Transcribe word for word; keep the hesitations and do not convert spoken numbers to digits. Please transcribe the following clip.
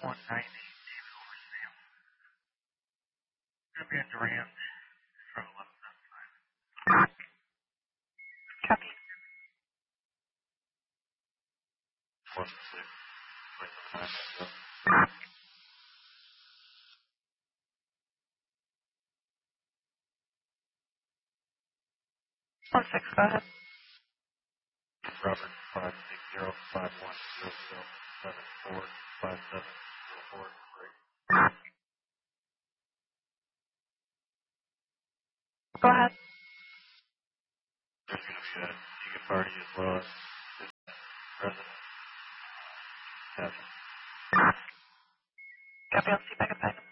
one ninety, David Oversam. Gonna be in Durant for eleven seventy-five. Copy. One six, wait the time. One six, go ahead. Robert five six zero five one zero zero seven four five seven zero four three. Go ahead. There's gonna be a ticket party as well as president. Copy, I'll see if I can find him.